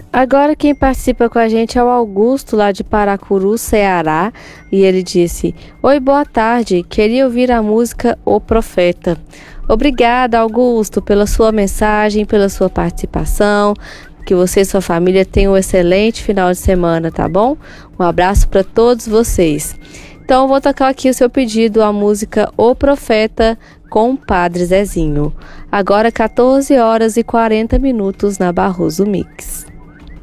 Agora quem participa com a gente é o Augusto, lá de Paracuru, Ceará, e ele disse: Oi, boa tarde, queria ouvir a música O Profeta. Obrigada, Augusto, pela sua mensagem, pela sua participação. Que você e sua família tenham um excelente final de semana, tá bom? Um abraço para todos vocês. Então, eu vou tocar aqui o seu pedido, a música O Profeta com o Padre Zezinho. Agora 14 horas e 40 minutos na Barroso Mix.